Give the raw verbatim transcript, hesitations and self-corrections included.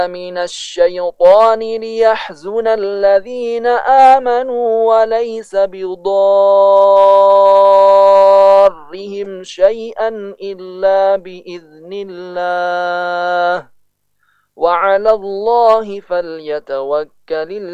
من الشيطان ليحزن الذين آمنوا وليس بضارهم شيئا إلا بإذن الله وعلى الله فليتوكل